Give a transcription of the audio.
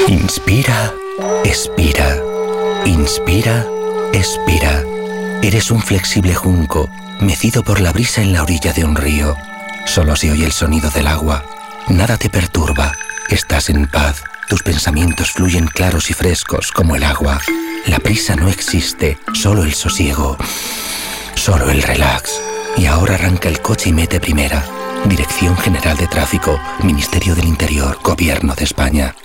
Inspira, expira. Inspira, expira. Eres un flexible junco, mecido por la brisa en la orilla de un río. Solo se oye el sonido del agua. Nada te perturba. Estás en paz. Tus pensamientos fluyen claros y frescos como el agua. La prisa no existe, solo el sosiego. Solo el relax. Y ahora arranca el coche y mete primera. Dirección General de Tráfico, Ministerio del Interior, Gobierno de España.